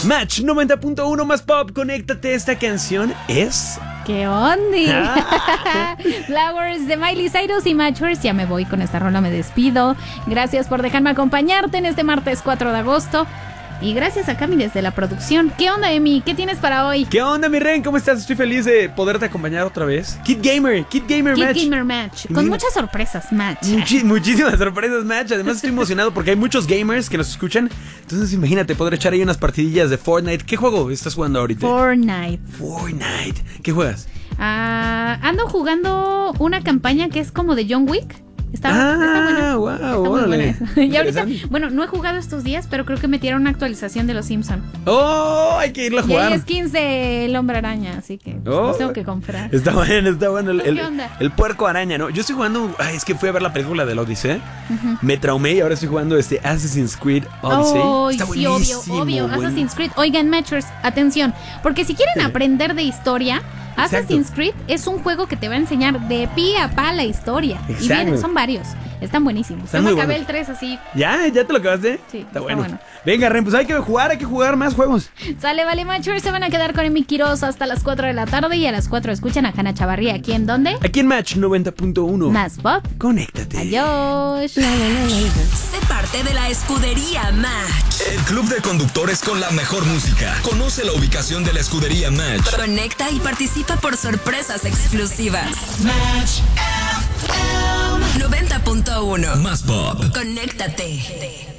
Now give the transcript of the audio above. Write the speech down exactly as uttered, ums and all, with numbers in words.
Match noventa punto uno más pop, conéctate. Esta canción es... ¿Qué onda? Ah. Flowers de Miley Cyrus y Matchers. Ya me voy con esta rola, me despido. Gracias por dejarme acompañarte en este martes cuatro de agosto. Y gracias a Cami desde la producción. ¿Qué onda, Emi? ¿Qué tienes para hoy? ¿Qué onda, mi Ren? ¿Cómo estás? Estoy feliz de poderte acompañar otra vez. Kid Gamer, Kid Gamer Kid Match. Gamer Match. Con muchas sorpresas, Match. Muchi- muchísimas sorpresas, Match. Además estoy emocionado porque hay muchos gamers que nos escuchan. Entonces imagínate poder echar ahí unas partidillas de Fortnite. ¿Qué juego estás jugando ahorita? Fortnite. Fortnite. ¿Qué juegas? Ah, ando jugando una campaña que es como de John Wick. Está, ah, está buena. wow, Está muy órale. buena esa. Y ahorita, bueno, no he jugado estos días, pero creo que metieron una actualización de los Simpsons. ¡Oh! Hay que irla a Y jugar. hay skins de El Hombre Araña, así que pues, Oh, los tengo que comprar. Está bueno, está bueno. El, ¿Qué el, onda? el puerco araña, ¿no? Yo estoy jugando. Ay, es que fui a ver la película de la Odisea. Uh-huh. Me traumé y ahora estoy jugando este Assassin's Creed Odyssey. Oh, está sí, obvio, buenísimo, obvio. buen... Assassin's Creed. Oigan, Matchers, atención. Porque si quieren aprender de historia, Exacto. Assassin's Creed es un juego que te va a enseñar de pie a pa la historia. Exacto. Y vienen, son varios. Están buenísimos. Están Yo me muy acabé buenos. el tres así. ¿Ya? ¿Ya te lo acabaste? Sí, está, está bueno. bueno. Venga, Ren, pues hay que jugar, hay que jugar más juegos. Sale, vale, Matchers. Se van a quedar con Emi Quiroz hasta las cuatro de la tarde. Y a las cuatro escuchan a Hanna Chavarría. ¿Aquí en dónde? Aquí en Match noventa punto uno. Más pop. Conéctate. Adiós. Sé parte de la escudería Match. El club de conductores con la mejor música. Conoce la ubicación de la escudería Match. Conecta y participa por sorpresas exclusivas. Match noventa punto uno. Más pop. Conéctate.